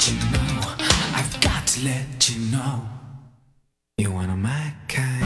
you know, I've got to let you know, you're one of my kind.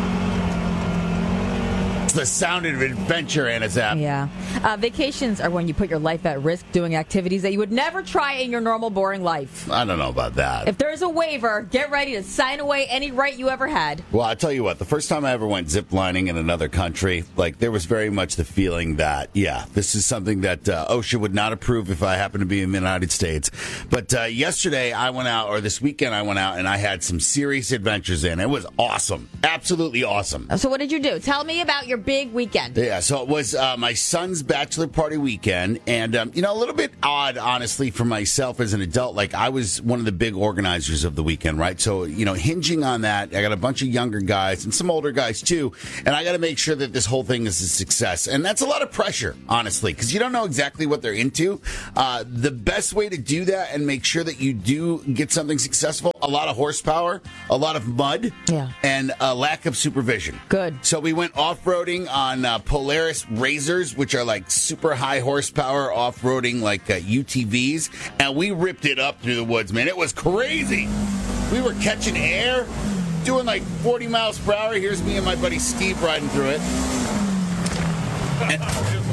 It's the sound of adventure, Anna Zapp. Yeah. Vacations are when you put your life at risk doing activities that you would never try in your normal, boring life. I don't know about that. If there's a waiver, get ready to sign away any right you ever had. Well, I tell you what, the first time I ever went ziplining in another country, like, there was very much the feeling that, yeah, this is something that OSHA would not approve if I happened to be in the United States. But yesterday I went out, or this weekend I went out, and I had some serious adventures in. It was awesome. Absolutely awesome. So what did you do? Tell me about your big weekend. Yeah, so it was my son's bachelor party weekend, and, a little bit odd, honestly, for myself as an adult. Like, I was one of the big organizers of the weekend, right? So, hinging on that, I got a bunch of younger guys and some older guys, too, and I got to make sure that this whole thing is a success. And that's a lot of pressure, honestly, because you don't know exactly what they're into. The best way to do that and make sure that you do get something successful, a lot of horsepower, a lot of mud, and a lack of supervision. Good. So we went off-roading on Polaris Razors, which are like super high horsepower off-roading like UTVs, and we ripped it up through the woods, man. It was crazy. We were catching air, doing like 40 miles per hour. Here's me and my buddy Steve riding through it. And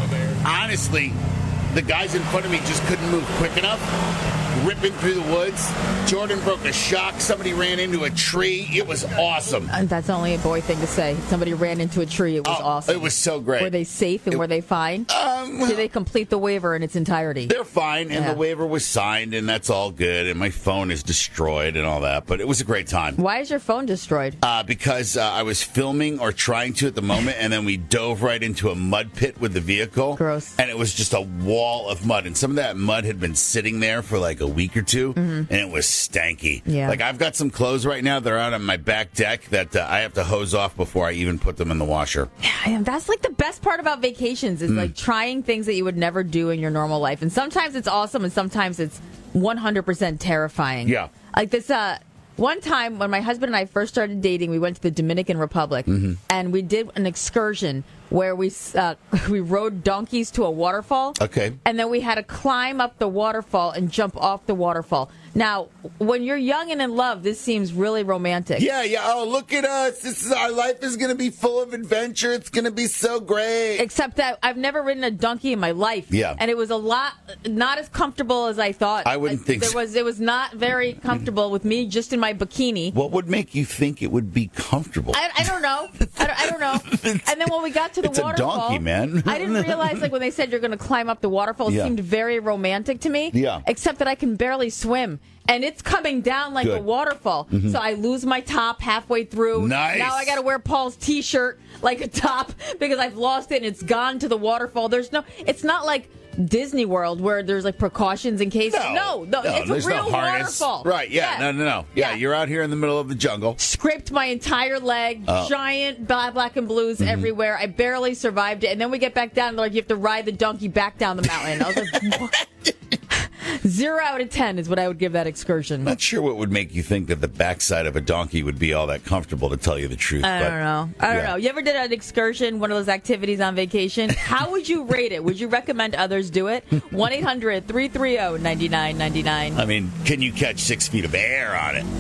honestly, the guys in front of me just couldn't move quick enough. Ripping through the woods. Jordan broke a shock. Somebody ran into a tree. It was awesome. That's only a boy thing to say. Somebody ran into a tree. It was awesome. It was so great. Were they safe and were they fine? Did they complete the waiver in its entirety? They're fine, and the waiver was signed, and that's all good, and my phone is destroyed and all that, but it was a great time. Why is your phone destroyed? Because I was filming or trying to at the moment, and then we dove right into a mud pit with the vehicle. Gross. And it was just a wall of mud, and some of that mud had been sitting there for like a week or two, and it was stanky. Yeah. Like, I've got some clothes right now that are out on my back deck that I have to hose off before I even put them in the washer. Yeah, that's like the best part about vacations is like trying things that you would never do in your normal life. And sometimes it's awesome and sometimes it's 100% terrifying. Yeah. Like this one time when my husband and I first started dating, we went to the Dominican Republic and we did an excursion where we rode donkeys to a waterfall. Okay. And then we had to climb up the waterfall and jump off the waterfall. Now, when you're young and in love, this seems really romantic. Yeah. Oh, look at us. Our life is going to be full of adventure. It's going to be so great. Except that I've never ridden a donkey in my life. Yeah. And it was not as comfortable as I thought. I wouldn't think so. It was not very comfortable with me just in my bikini. What would make you think it would be comfortable? I don't know. I don't know. And then when we got to the waterfall, it's a donkey, man. I didn't realize, like, when they said you're going to climb up the waterfall, it seemed very romantic to me. Yeah. Except that I can barely swim. And it's coming down like a waterfall. So I lose my top halfway through. Nice. Now I got to wear Paul's T-shirt like a top because I've lost it and it's gone to the waterfall. It's not like Disney World where there's like precautions in case. No, it's a real waterfall. Right, yeah. No. Yeah, you're out here in the middle of the jungle. Scraped my entire leg, giant black and blues everywhere. I barely survived it. And then we get back down, and like, you have to ride the donkey back down the mountain. I was like, what? 0 out of 10 is what I would give that excursion. Not sure what would make you think that the backside of a donkey would be all that comfortable, to tell you the truth. I don't know. You ever did an excursion, one of those activities on vacation? How would you rate it? Would you recommend others do it? 1-800-330-9999. I mean, can you catch 6 feet of air on it?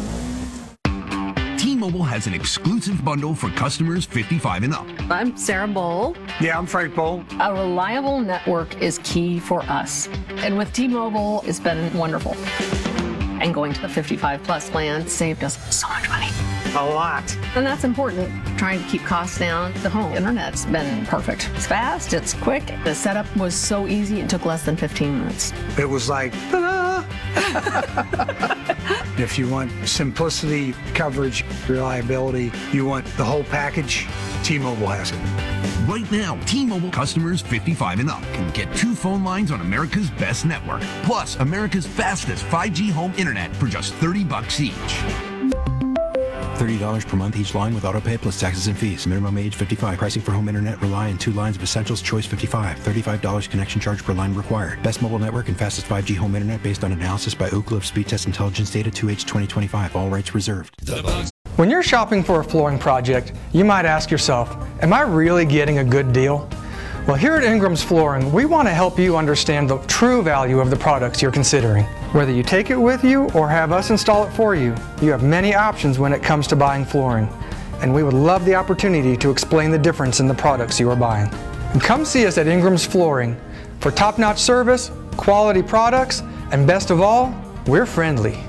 T-Mobile has an exclusive bundle for customers 55 and up. I'm Sarah Bowl. Yeah, I'm Frank Bowl. A reliable network is key for us. And with T-Mobile, it's been wonderful. And going to the 55 plus plan saved us so much money. A lot. And that's important. Trying to keep costs down. The home internet's been perfect. It's fast, it's quick. The setup was so easy, it took less than 15 minutes. It was like, ta-da! If you want simplicity, coverage, reliability, you want the whole package, T-Mobile has it. Right now, T-Mobile customers 55 and up can get 2 phone lines on America's best network, plus America's fastest 5G home internet for just $30 each. $30 per month each line with autopay plus taxes and fees. Minimum age 55. Pricing for home internet rely on 2 lines of essentials. Choice 55. $35 connection charge per line required. Best mobile network and fastest 5G home internet based on analysis by Ookla of Speed Test Intelligence data 2H 2025. All rights reserved. When you're shopping for a flooring project, you might ask yourself, am I really getting a good deal? Well, here at Ingram's Flooring, we want to help you understand the true value of the products you're considering. Whether you take it with you or have us install it for you, you have many options when it comes to buying flooring. And we would love the opportunity to explain the difference in the products you are buying. And come see us at Ingram's Flooring for top-notch service, quality products, and best of all, we're friendly.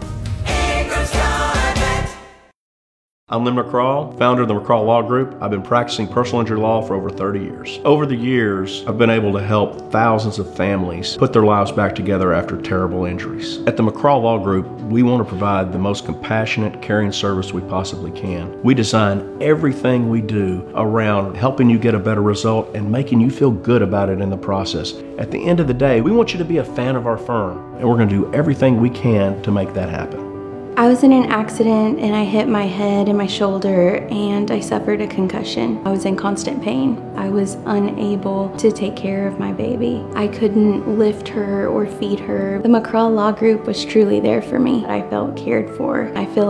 I'm Lynn McCraw, founder of the McCraw Law Group. I've been practicing personal injury law for over 30 years. Over the years, I've been able to help thousands of families put their lives back together after terrible injuries. At the McCraw Law Group, we want to provide the most compassionate, caring service we possibly can. We design everything we do around helping you get a better result and making you feel good about it in the process. At the end of the day, we want you to be a fan of our firm, and we're going to do everything we can to make that happen. I was in an accident and I hit my head and my shoulder and I suffered a concussion. I was in constant pain. I was unable to take care of my baby. I couldn't lift her or feed her. The McCraw Law Group was truly there for me. I felt cared for. I feel